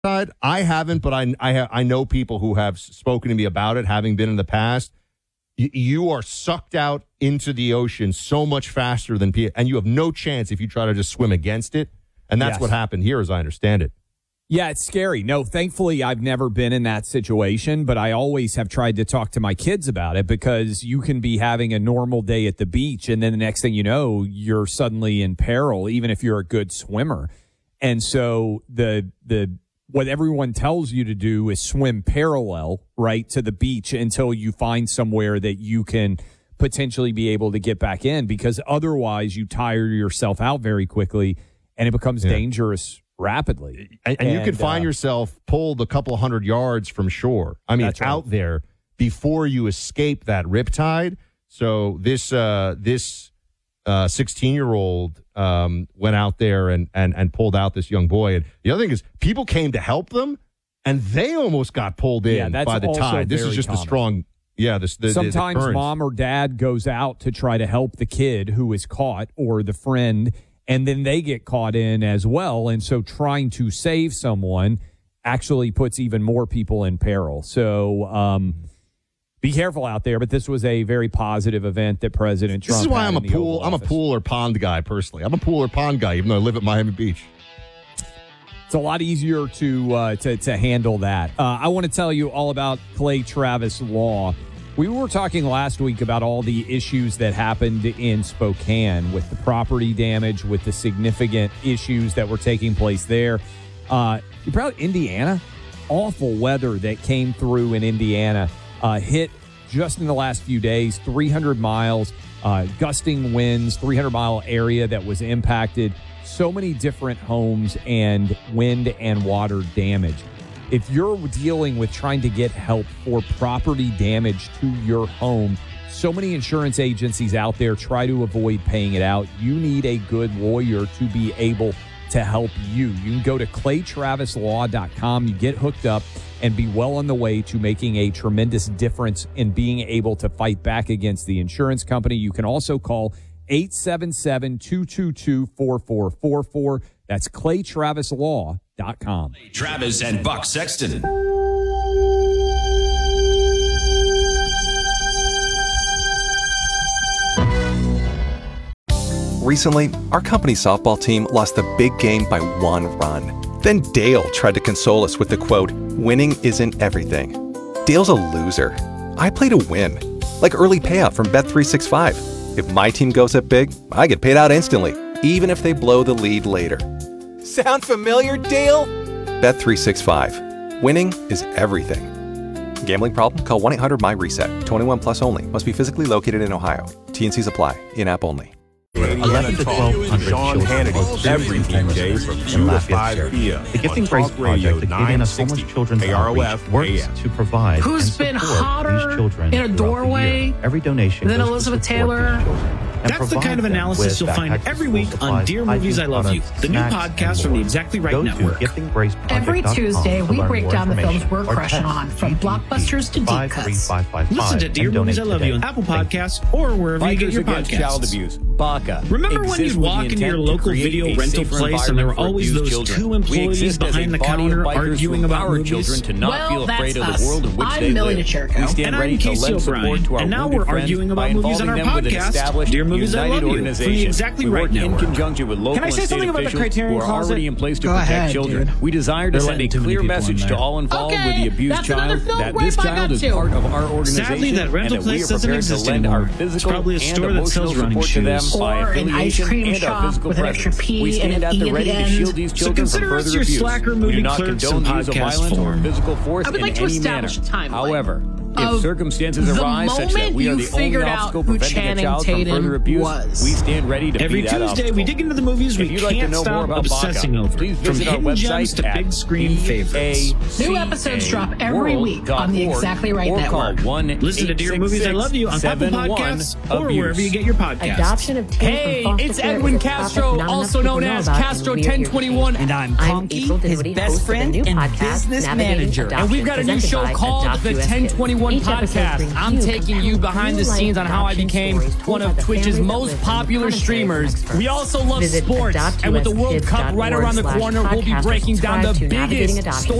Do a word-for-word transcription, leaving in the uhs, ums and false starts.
side. I haven't, but I I, ha- I know people who have spoken to me about it, having been in the past. Y- you are sucked out into the ocean so much faster than people, and you have no chance if you try to just swim against it. And that's yes. what happened here, as I understand it. Yeah, it's scary. No, thankfully, I've never been in that situation, but I always have tried to talk to my kids about it because you can be having a normal day at the beach, and then the next thing you know, you're suddenly in peril, even if you're a good swimmer. And so the the what everyone tells you to do is swim parallel, right, to the beach until you find somewhere that you can potentially be able to get back in, because otherwise you tire yourself out very quickly, and it becomes yeah. dangerous rapidly. And, and, and you could find uh, yourself pulled a couple hundred yards from shore. I mean, right. out there before you escape that riptide. So this uh, this uh, sixteen-year-old um, went out there and, and, and pulled out this young boy. And the other thing is people came to help them, and they almost got pulled in yeah, that's by the tide. This is just common. the strong... Yeah, this, the, Sometimes the, the mom or dad goes out to try to help the kid who is caught or the friend, and then they get caught in as well. And so trying to save someone actually puts even more people in peril. So um, be careful out there. But this was a very positive event that President Trump This is why I'm a had pool. I'm a pool or pond guy personally. I'm a pool or pond guy, even though I live at Miami Beach. It's a lot easier to uh, to, to handle that. Uh, I want to tell you all about Clay Travis Law. We were talking last week about all the issues that happened in Spokane with the property damage, with the significant issues that were taking place there. Uh, you're probably Indiana. Awful weather that came through in Indiana uh, hit just in the last few days. three hundred miles, uh, gusting winds, three hundred mile area that was impacted. So many different homes and wind and water damage. If you're dealing with trying to get help for property damage to your home, so many insurance agencies out there try to avoid paying it out. You need a good lawyer to be able to help you. You can go to clay travis law dot com. You get hooked up and be well on the way to making a tremendous difference in being able to fight back against the insurance company. You can also call eight seven seven, two two two, four four four four. That's clay travis law dot com. Travis and Buck Sexton. Recently, our company's softball team lost the big game by one run. Then Dale tried to console us with the quote, "Winning isn't everything." Dale's a loser. I play to win. Like early payout from Bet three sixty-five. If my team goes up big, I get paid out instantly, even if they blow the lead later. Sound familiar, Dale? Bet three sixty-five. Winning is everything. Gambling problem? Call one eight hundred my reset. twenty-one plus only. Must be physically located in Ohio. T N Cs apply. In-app only. eleven to twelve hundred Sean Hannity every weekday from two to five p.m. The Gifting Grace Project, the Indiana Homeless Children's Outreach, works to provide Who's and been support hotter these children in a doorway Every donation than goes to Elizabeth support Taylor? these children and That's the provide kind of them analysis with you'll find backpacks, every school week on supplies, Dear Movies I hygiene Love You, products, the new snacks, podcast and from the more. Exactly Right Go Network. to gifting grace project dot com Every Tuesday, to we learn break more down the films information we're or crushing text on, from G P T blockbusters to deep five cuts. three five five five Listen to Dear and Movies I donate Love You on today. Apple Thank you. Podcasts or wherever you get your Against Child podcasts. Abuse, B A C A. Remember when you'd walk into your local video rental place and there were always those two employees behind the counter arguing about movies? Children to not Well, feel afraid that's of us. the world in which I'm they Millie live. DeCherco. We stand And ready I'm to Casey lend O'Brien. support to our And now wounded we're friends arguing by about movies on our involving them with an podcast, established Dear Movies I United Love You, from the organization. Exactly We Right work in Network. conjunction with local Can I say and state something about the officials Criterion who are Closet? already in place to Go protect ahead, children. dude. We desire to They're send a letting too many clear people in message to there. all involved Okay, with the abused that's another child film that grape this I child got is to. part of our organization. Sadly, that rental and that we place are doesn't prepared to exist lend anymore. our It's physical probably a and store that emotional sells running support to them shoes. by Or an ice affiliation cream and our shop physical with an extra presence. P We stand and at an the E at ready the to end. shield these So children from consider us further your abuse. slacker We movie do not clerks condone in the use of podcast violence or form. physical force I would in like to any manner. establish a timeline However, if of circumstances the arise such that moment we are you the only figured out obstacle who preventing a Channing child from Tatum further abuse, was. we stand ready to Every be that Tuesday, obstacle. we dig into the movies we If you'd like to can't know more stop about obsessing B A C A, over, please from visit our hidden gems website to at big screen favorites. New episodes drop every week on the Exactly Right or Network. Call one Listen to Dear Movies I Love You on Apple Podcasts or wherever you get your podcasts. Adoption of teen Hey, from foster it's care Edwin is a topic Castro, not enough also people known know as about, Castro and we are here to ten twenty-one. change it. And I'm I'm Conky, April his Dinwiddie, best host of the friend new and podcast, business Navigating manager. And we've got a new Adoption, show presented by called Adopt The U S ten twenty-one one podcast. I'm taking you behind the scenes on how I became one of Twitch's most popular streamers. We also love sports, and with the World Cup right around the corner, we'll be breaking down the biggest story